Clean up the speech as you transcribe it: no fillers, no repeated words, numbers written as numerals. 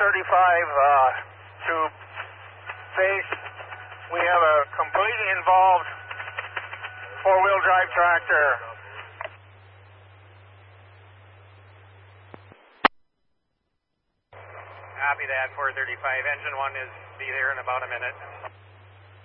to base. We have a completely involved four-wheel drive tractor. Copy that, 435. Engine 1 is be there in about a minute.